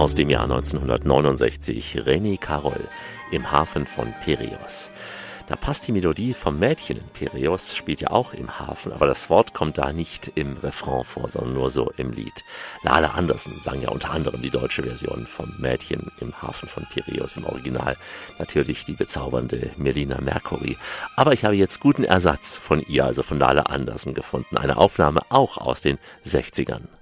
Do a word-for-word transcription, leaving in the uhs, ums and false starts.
aus dem Jahr neunzehnhundertneunundsechzig, René Carol im Hafen von Piräus. Da passt die Melodie vom Mädchen in Piräus, spielt ja auch im Hafen, aber das Wort kommt da nicht im Refrain vor, sondern nur so im Lied. Lale Andersen sang ja unter anderem die deutsche Version vom Mädchen im Hafen von Piräus, im Original natürlich die bezaubernde Melina Mercouri. Aber ich habe jetzt guten Ersatz von ihr, also von Lale Andersen gefunden, eine Aufnahme auch aus den sechzigern.